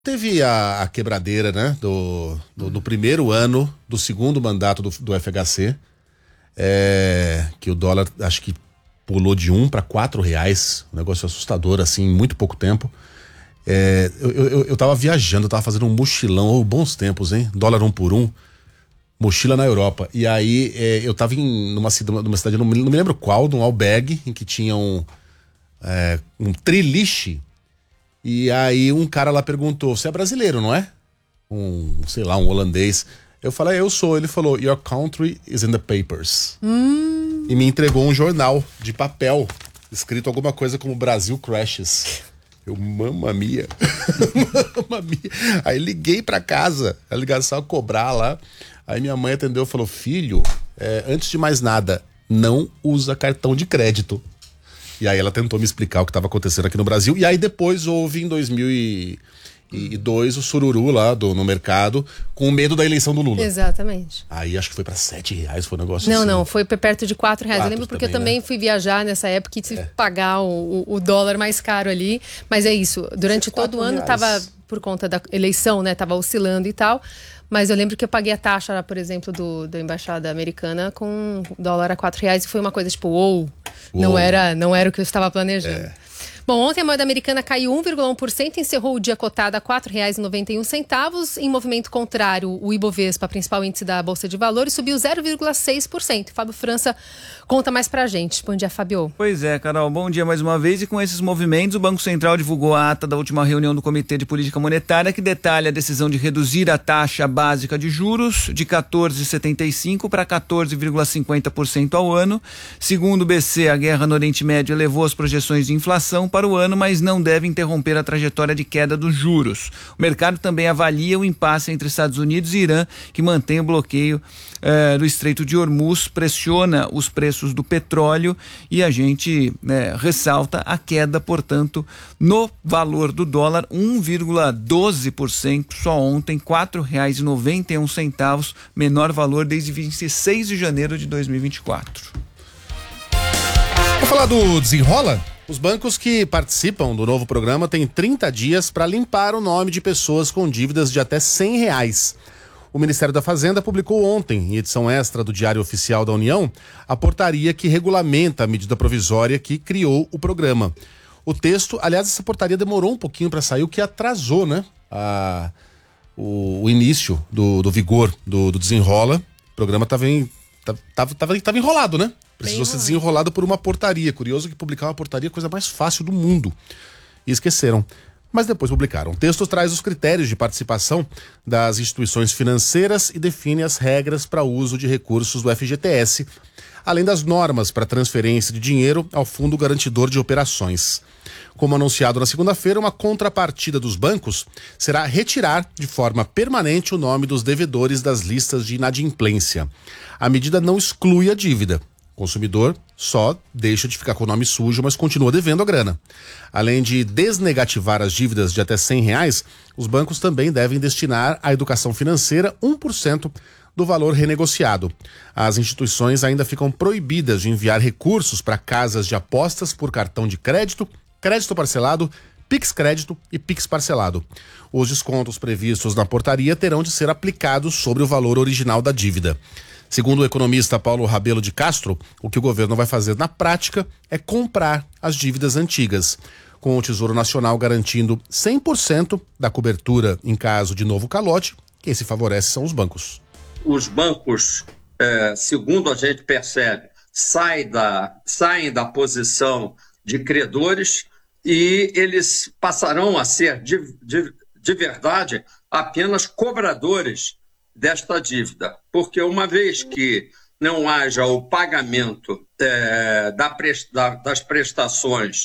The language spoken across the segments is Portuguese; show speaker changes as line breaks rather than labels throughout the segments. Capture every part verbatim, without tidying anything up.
Teve a, a quebradeira, né, do, do, do primeiro ano do segundo mandato do, do F H C, é, que o dólar acho que pulou de um para quatro reais, um negócio assustador assim, em muito pouco tempo. É, eu, eu, eu tava viajando, eu tava fazendo um mochilão, oh, bons tempos, hein, dólar um por um, mochila na Europa, e aí é, eu tava em numa, numa cidade, não me, não me lembro qual, num albergue, em que tinha um, é, um triliche. E aí um cara lá perguntou, você é brasileiro, não é? Um, sei lá, um holandês. Eu falei, eu sou. Ele falou, your country is in the papers. Hum. E me entregou um jornal de papel, escrito alguma coisa como Brasil Crashes. Eu, mamma mia. Mamma mia. Aí liguei pra casa, a ligação a cobrar lá. Aí minha mãe atendeu e falou, filho, é, antes de mais nada, não usa cartão de crédito. E aí ela tentou me explicar o que estava acontecendo aqui no Brasil. E aí depois houve, em dois mil e dois, o sururu lá do, no mercado, com medo da eleição do Lula.
Exatamente.
Aí acho que foi para sete reais, foi um negócio
não,
assim.
Não, não, foi perto de quatro reais.
Quatro
eu lembro porque
também,
eu também
né?
fui viajar nessa época e tive
É.
que pagar o, o dólar mais caro ali. Mas é isso, durante todo o ano
reais.
tava, por conta da eleição, né, tava oscilando e tal. Mas eu lembro que eu paguei a taxa, por exemplo, do, da embaixada americana com dólar a quatro reais e foi uma coisa tipo, uou, não era, não era o que eu estava planejando.
É.
Bom, ontem a moeda americana caiu um vírgula um por cento e encerrou o dia cotada a quatro reais e noventa e um centavos. Em movimento contrário, o Ibovespa, principal índice da Bolsa de Valores, subiu zero vírgula seis por cento. Fábio França conta mais pra gente. Bom dia, Fábio.
Pois é, Carol, bom dia mais uma vez. E com esses movimentos, o Banco Central divulgou a ata da última reunião do Comitê de Política Monetária, que detalha a decisão de reduzir a taxa básica de juros de quatorze vírgula setenta e cinco por cento para quatorze vírgula cinquenta por cento ao ano. Segundo o B C, a guerra no Oriente Médio elevou as projeções de inflação para o ano, mas não deve interromper a trajetória de queda dos juros. O mercado também avalia o impasse entre Estados Unidos e Irã, que mantém o bloqueio eh, do Estreito de Hormuz, pressiona os preços do petróleo e a gente né, ressalta a queda, portanto, no valor do dólar, um vírgula doze por cento só ontem, quatro reais e noventa e um centavos, menor valor desde vinte e seis de janeiro de dois mil e vinte e quatro.
Vamos falar do Desenrola? Os bancos que participam do novo programa têm trinta dias para limpar o nome de pessoas com dívidas de até cem reais. O Ministério da Fazenda publicou ontem, em edição extra do Diário Oficial da União, a portaria que regulamenta a medida provisória que criou o programa. O texto, aliás, essa portaria demorou um pouquinho para sair, o que atrasou, né, a, o, o início do, do vigor do, do Desenrola. O programa estava tava, tava, tava enrolado, né? Precisou ser desenrolado por uma portaria. Curioso que publicar uma portaria é a coisa mais fácil do mundo. E esqueceram. Mas depois publicaram. O texto traz os critérios de participação das instituições financeiras e define as regras para uso de recursos do F G T S, além das normas para transferência de dinheiro ao Fundo Garantidor de Operações. Como anunciado na segunda-feira, uma contrapartida dos bancos será retirar de forma permanente o nome dos devedores das listas de inadimplência. A medida não exclui a dívida. O consumidor só deixa de ficar com o nome sujo, mas continua devendo a grana. Além de desnegativar as dívidas de até cem reais, os bancos também devem destinar à educação financeira um por cento do valor renegociado. As instituições ainda ficam proibidas de enviar recursos para casas de apostas por cartão de crédito, crédito parcelado, Pix Crédito e Pix Parcelado. Os descontos previstos na portaria terão de ser aplicados sobre o valor original da dívida. Segundo o economista Paulo Rabelo de Castro, o que o governo vai fazer na prática é comprar as dívidas antigas, com o Tesouro Nacional garantindo cem por cento da cobertura em caso de novo calote. Quem se favorece são os bancos.
Os bancos, é, segundo a gente percebe, saem da, saem da posição de credores e eles passarão a ser, de, de, de verdade, apenas cobradores desta dívida, porque uma vez que não haja o pagamento é, da, da, das prestações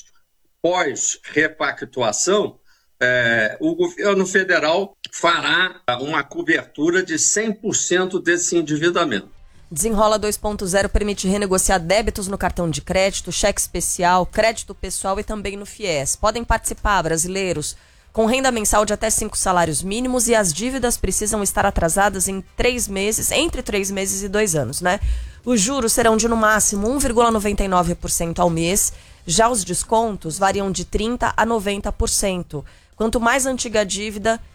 pós-repactuação, é, o governo federal fará uma cobertura de cem por cento desse endividamento.
Desenrola dois ponto zero permite renegociar débitos no cartão de crédito, cheque especial, crédito pessoal e também no FIES. Podem participar brasileiros com renda mensal de até cinco salários mínimos e as dívidas precisam estar atrasadas em três meses, entre três meses e dois anos, né? Os juros serão de no máximo um vírgula noventa e nove por cento ao mês, já os descontos variam de trinta por cento a noventa por cento. Quanto mais antiga a dívida,